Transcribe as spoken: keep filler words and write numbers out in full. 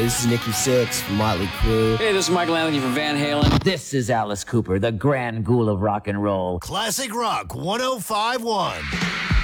Hey, this is Nikki Sixx from Motley Crue. Hey, this is Michael Anthony from Van Halen. This is Alice Cooper, the grand ghoul of rock and roll. Classic Rock one oh five point one.